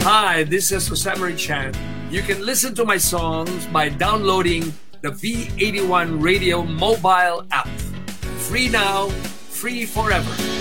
Hi, this is Jose Marie Chan. You can listen to my songs by downloading the V81 Radio mobile app. Free now, free forever.